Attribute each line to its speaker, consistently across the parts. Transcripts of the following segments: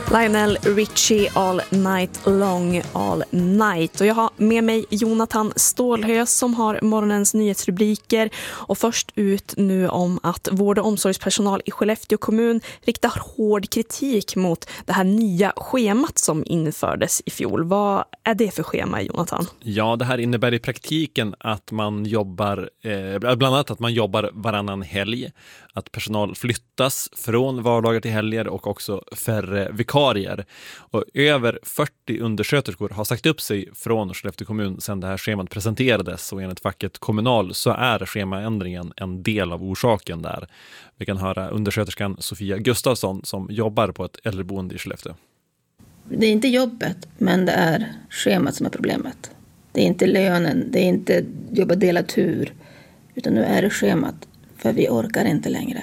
Speaker 1: Lionel Richie All Night Long All Night. Och jag har med mig Jonathan Stålhös som har morgonens nyhetsrubriker. Och först ut nu om att vård- och omsorgspersonal i Skellefteå kommun riktar hård kritik mot det här nya schemat som infördes i fjol. Vad är det för schema, Jonathan?
Speaker 2: Ja, det här innebär i praktiken att man jobbar, bland annat att man jobbar varannan helg. Att personal flyttas från vardagar till helger och också färre vikarier. Och över 40 undersköterskor har sagt upp sig från Skellefteå kommun sedan det här schemat presenterades. Och enligt facket Kommunal så är schemaändringen en del av orsaken där. Vi kan höra undersköterskan Sofia Gustafsson som jobbar på ett äldreboende i Skellefteå.
Speaker 3: Det är inte jobbet, men det är schemat som är problemet. Det är inte lönen, det är inte jobba delad tur, utan nu är det schemat. För vi orkar inte längre.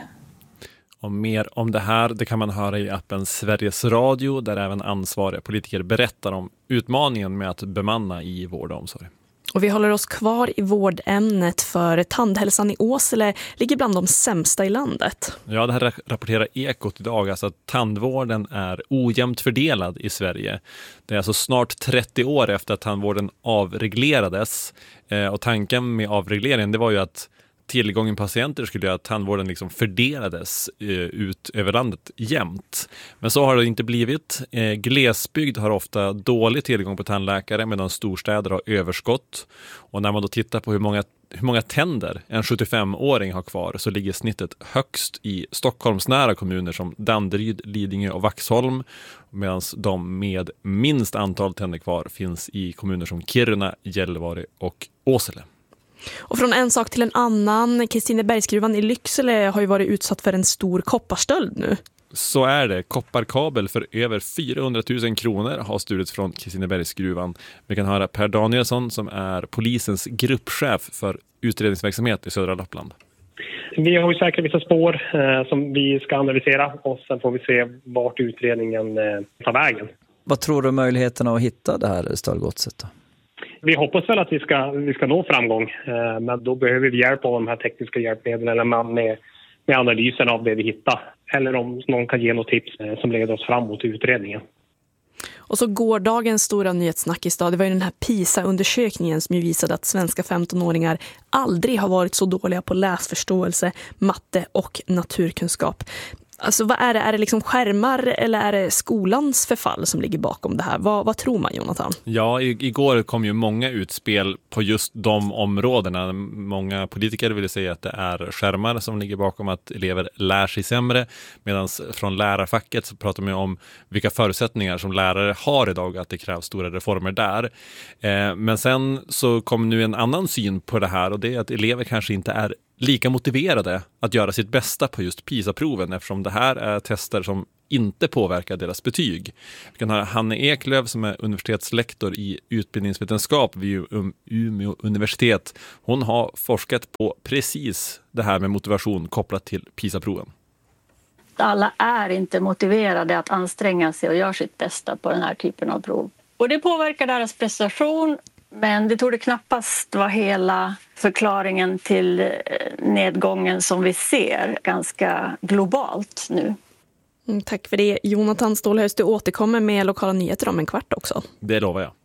Speaker 2: Och mer om det här det kan man höra i appen Sveriges Radio där även ansvariga politiker berättar om utmaningen med att bemanna i vård och omsorg.
Speaker 1: Och vi håller oss kvar i vårdämnet för tandhälsan i Åsele ligger bland de sämsta i landet.
Speaker 2: Ja, det här rapporterar Ekot idag, alltså att tandvården är ojämnt fördelad i Sverige. Det är alltså snart 30 år efter att tandvården avreglerades. Och tanken med avregleringen det var ju att tillgången patienter skulle göra att tandvården liksom fördelades ut över landet jämnt. Men så har det inte blivit. Glesbygd har ofta dålig tillgång på tandläkare medan storstäder har överskott. Och när man då tittar på hur många tänder en 75-åring har kvar så ligger snittet högst i Stockholmsnära kommuner som Danderyd, Lidingö och Vaxholm. Medan de med minst antal tänder kvar finns i kommuner som Kiruna, Gällivare och Åsele.
Speaker 1: Och från en sak till en annan, Kristinebergsgruvan i Lycksele har ju varit utsatt för en stor kopparstöld nu.
Speaker 2: Så är det. Kopparkabel för över 400 000 kronor har stulits från Kristinebergsgruvan. Vi kan höra Per Danielsson som är polisens gruppchef för utredningsverksamhet i södra Lappland.
Speaker 4: Vi har ju säkert vissa spår som vi ska analysera och sen får vi se vart utredningen tar vägen.
Speaker 5: Vad tror du möjligheterna att hitta det här stöldgodset då?
Speaker 4: Vi hoppas väl att vi ska nå framgång, men då behöver vi hjälp av de här tekniska hjälpmedlen eller med analysen av det vi hittar. Eller om någon kan ge något tips som leder oss fram mot utredningen.
Speaker 1: Och så gårdagens stora nyhetssnackis då, det var ju den här PISA-undersökningen som ju visade att svenska 15-åringar aldrig har varit så dåliga på läsförståelse, matte och naturkunskap. Alltså vad är det? Är det liksom skärmar eller är det skolans förfall som ligger bakom det här? Vad tror man, Jonathan?
Speaker 2: Ja, igår kom ju många utspel på just de områdena. Många politiker vill säga att det är skärmar som ligger bakom att elever lär sig sämre. Medan från lärarfacket så pratar man ju om vilka förutsättningar som lärare har idag, att det krävs stora reformer där. Men sen så kom nu en annan syn på det här och det är att elever kanske inte är lika motiverade att göra sitt bästa på just PISA-proven eftersom det här är tester som inte påverkar deras betyg. Vi kan höra Hanne Eklöf som är universitetslektor i utbildningsvetenskap vid Umeå universitet. Hon har forskat på precis det här med motivation kopplat till PISA-proven.
Speaker 6: Alla är inte motiverade att anstränga sig och göra sitt bästa på den här typen av prov. Och det påverkar deras prestation. Men det torde knappast vara hela förklaringen till nedgången som vi ser ganska globalt nu.
Speaker 1: Tack för det, Jonathan Stålhös. Du återkommer med lokala nyheter om en kvart också.
Speaker 2: Det lovar jag.